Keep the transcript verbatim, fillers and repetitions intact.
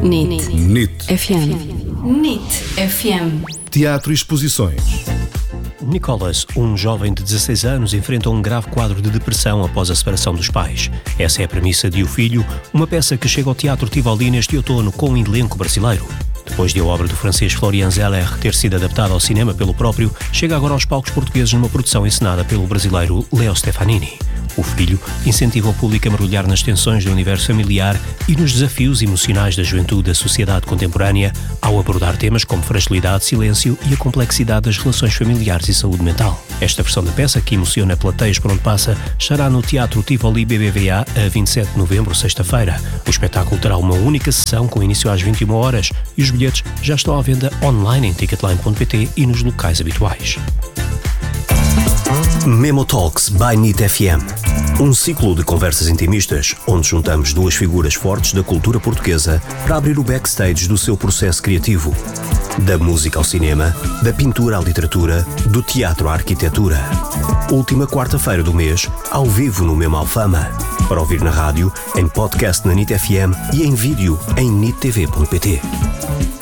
N I T. N I T F M. N I T F M. Teatro e exposições. Nicholas, um jovem de dezasseis anos, enfrenta um grave quadro de depressão após a separação dos pais. Essa é a premissa de O Filho, uma peça que chega ao Teatro Tivoli neste outono com um elenco brasileiro. Depois de a obra do francês Florian Zeller ter sido adaptada ao cinema pelo próprio, chega agora aos palcos portugueses numa produção encenada pelo brasileiro Leo Stefanini. O Filho incentiva o público a mergulhar nas tensões do universo familiar e nos desafios emocionais da juventude da sociedade contemporânea ao abordar temas como fragilidade, silêncio e a complexidade das relações familiares e saúde mental. Esta versão da peça, que emociona plateias por onde passa, estará no Teatro Tivoli B B V A a vinte e sete de novembro, sexta-feira. O espetáculo terá uma única sessão com início às vinte e uma horas e os bilhetes já estão à venda online em ticketline ponto pt e nos locais habituais. Memo Talks by N I T F M. Um ciclo de conversas intimistas onde juntamos duas figuras fortes da cultura portuguesa para abrir o backstage do seu processo criativo. Da música ao cinema, da pintura à literatura, do teatro à arquitetura. Última quarta-feira do mês, ao vivo no Memo Alfama. Para ouvir na rádio, em podcast na N I T F M e em vídeo em N I T T V ponto pt.